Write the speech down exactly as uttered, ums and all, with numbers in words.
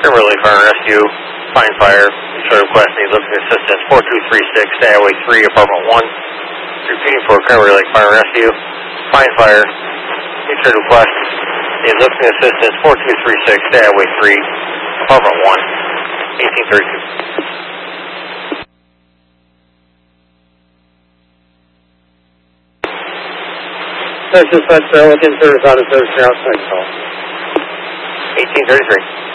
Kimberly Fire and Rescue, Find Fire, Detroit request need lifting assistance four two three six, Stowaway three, Apartment one. Repeating for Kimberly Lake Fire and Rescue, Find Fire, Detroit request need lifting assistance four two three six, Stowaway three, Apartment one, eighteen thirty-two. That's just that uh, within service out of service outside call. eighteen thirty-three.